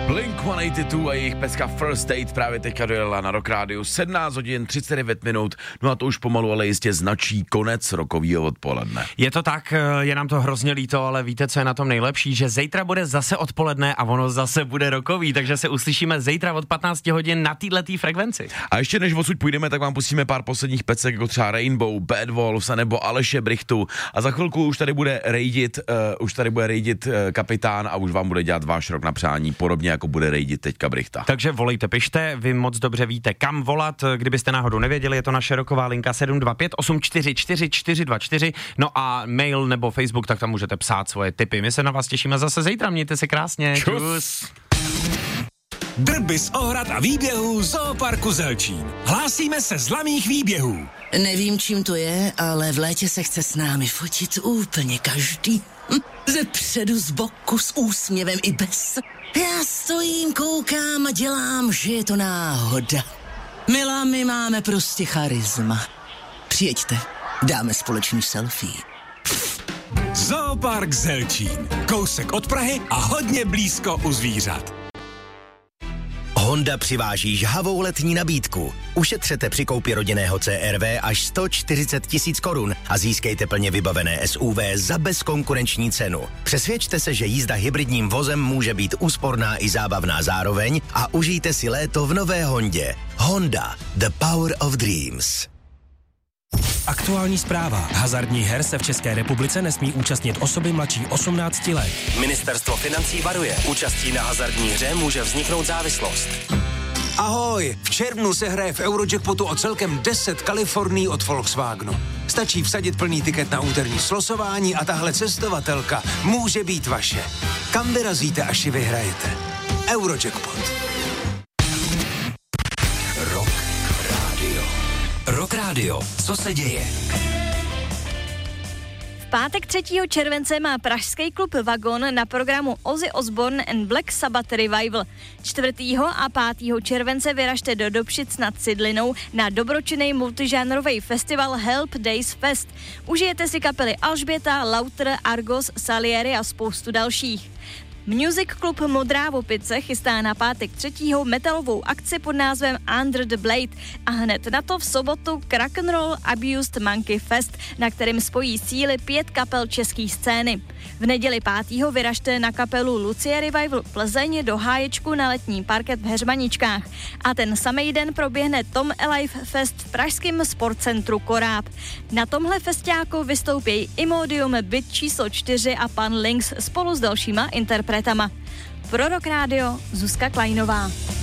Blink-182 a jejich pecka First Date právě teďka dojela na Rock Rádiu 17 hodin 39 minut, no a to už pomalu, ale jistě značí konec rokovýho odpoledne. Je to tak, je nám to hrozně líto, ale víte, co je na tom nejlepší, že zítra bude zase odpoledne a ono zase bude rokový, takže se uslyšíme zítra od 15 hodin na této frekvenci. A ještě než odsud půjdeme, tak vám pustíme pár posledních pecek, jako třeba Rainbow, Bad Wolves nebo Aleše Brichtu a za chvilku už tady bude rejdit kapitán a už vám bude dělat váš rok na přání, podobně jako bude rejdit teďka Brichta. Takže volejte, pište, vy moc dobře víte, kam volat, kdybyste náhodou nevěděli, je to naše roková linka 725 844 424, no a mail nebo Facebook, tak tam můžete psát svoje tipy. My se na vás těšíme zase zítra, mějte se krásně. Čus. Drby z ohrad a výběhů Zooparku Zelčín. Hlásíme se z laných výběhů. Nevím, čím to je, ale v létě se chce s námi fotit úplně každý. Ze předu, z boku, s úsměvem i bez. Já stojím, koukám a dělám, že je to náhoda. Milá, my máme prostě charisma. Přijeďte, dáme společný selfie. Zoopark Zelčín. Kousek od Prahy a hodně blízko u zvířat. Honda přiváží žhavou letní nabídku. Ušetřete při koupi rodinného CR-V až 140 000 korun a získejte plně vybavené SUV za bezkonkurenční cenu. Přesvědčte se, že jízda hybridním vozem může být úsporná i zábavná zároveň a užijte si léto v nové Hondě. Honda, the power of dreams. Aktuální zpráva. Hazardních her se v České republice nesmí účastnit osoby mladší 18 let. Ministerstvo financí varuje. Účastí na hazardní hře může vzniknout závislost. Ahoj, v červnu se hraje v Eurojackpotu o celkem 10 Kalifornií od Volkswagenu. Stačí vsadit plný tiket na úterní slosování a tahle cestovatelka může být vaše. Kam vyrazíte, až ji vyhrajete? Eurojackpot. Rock Radio. Co se děje? V pátek 3. července má pražský klub Vagon na programu Ozzy Osbourne and Black Sabbath Revival. 4. a 5. července vyražte do Dobšic nad Cidlinou na dobročinný multižánrový festival Help Days Fest. Užijete si kapely Alžběta, Lauter, Argos, Salieri a spoustu dalších. Music Club Modrá Vopice chystá na pátek 3. metalovou akci pod názvem Under the Blade a hned na to v sobotu Rock'n'Roll Abused Monkey Fest, na kterém spojí síly 5 kapel české scény. V neděli 5. vyražte na kapelu Lucie Revival Plzeň do háječku na letní parket v Heřmaničkách a ten samej den proběhne Tom Alive Fest v pražském sportcentru Koráb. Na tomhle festiáku vystoupí Imodium, Byt číslo 4 a pan Lynx spolu s dalšíma interpretama. Pro Rock Radio Zuzka Kleinová.